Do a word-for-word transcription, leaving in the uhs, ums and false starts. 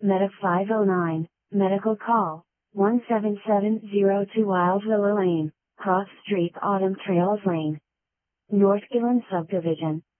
Medic five oh nine, medical call, one seven seven zero two Wildvilla Lane, Cross Street Autumn Trails Lane. North Gillen Subdivision.